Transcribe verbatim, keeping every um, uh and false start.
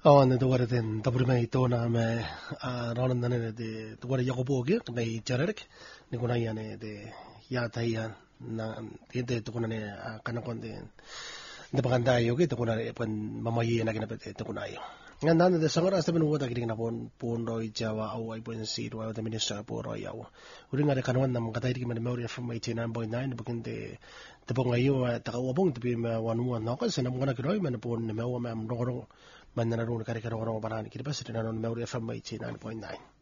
Oh, and the water then the Burmay Tona me Roland the water Yakobogi, may Jarek, Nikonayane, the Yatayan, the Tukunane, Kanakonde, the Baganda Yogi, the Kuna, when Mamayi and Aganapet, the Kunayo. And then the summer has been water getting upon Pondo Java, or I wouldn't see while the minister Poro Yaw. Ring at the Kanwan, Katari Memory from eighty-nine point nine, booking the the Bongayo at Takawabong to be one one knockers, and I'm going to grow him and upon the Melwam Roro, Mandaron Caricaroro Barani, Kibas, and on Memory from eighty-nine point nine.